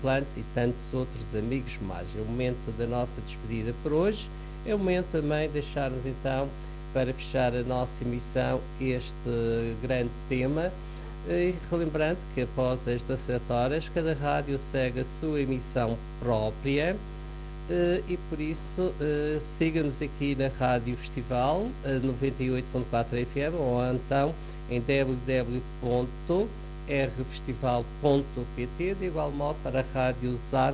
Plantes e tantos outros amigos mais. É o momento da nossa despedida por hoje. É o momento também de deixarmos então, para fechar a nossa emissão, este grande tema. E relembrando que após estas 7 horas, cada rádio segue a sua emissão própria. E por isso siga-nos aqui na Rádio Festival 98.4 FM ou então em www.rfestival.pt, de igual modo para a Rádio ZAR